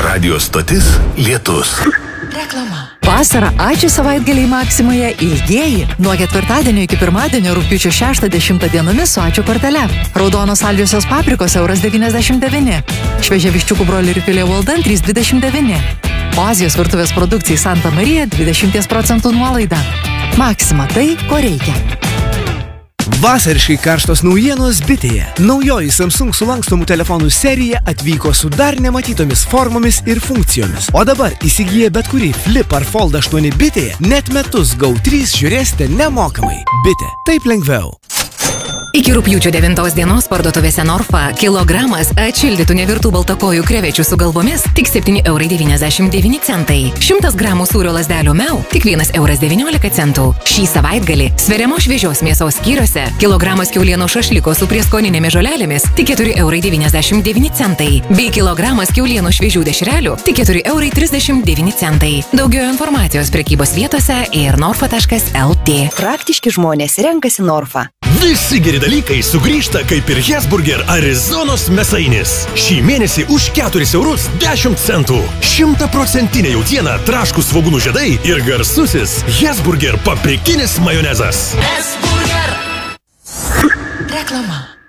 Radio stotis Lietus. Reklama. Vasarą ačiū savaitgaliai Maksimoje ilgieji. Nuo ketvirtadienio iki pirmadienio rugpjūčio 6-10 dienomis su ačiū kortele. Raudonos saldžiosios paprikos €1,99. Šviežia viščiukų broilerių filė Walden €3,29. O Azijos virtuvės produkcijai Santa Marija 20% nuolaida. Maksima tai, ko reikia. Vasariškai karštos naujienos bitėje. Naujoji Samsung sulankstomų telefonų serija atvyko su dar nematytomis formomis ir funkcijomis. O dabar įsigiję bet kurį Flip ar Fold 8 bitėje, net metus GO3 žiūrėsite nemokamai. Bitė. Taip lengviau. Iki rugpjūčio 9 dienos parduotuvėse Norfa kilogramas atšildytų nevirtų baltakojų krevečių su galvomis tik €7,99. 100 gramų sūrio lazdelių Meu tik €1,19. Šį savaitgalį sveriamos šviežios mėsos skyriuose kilogramas kiaulienos šašliko su prieskoninėmis žolelėmis tik €4,99. Bei kilogramas kiaulienos šviežių dešrelių tik €4,39. Daugiau informacijos prekybos vietose ir norfa.lt. Praktiški žmonės renkasi Norfa. Visi geri dalykai sugrįžta kaip ir Hesburger Arizonos mėsainis. Šį mėnesį už €4 10 centų. 100% jautiena, traškūs svogūnų žiedai ir garsusis Hesburger paprikinis majonezas. Reklama.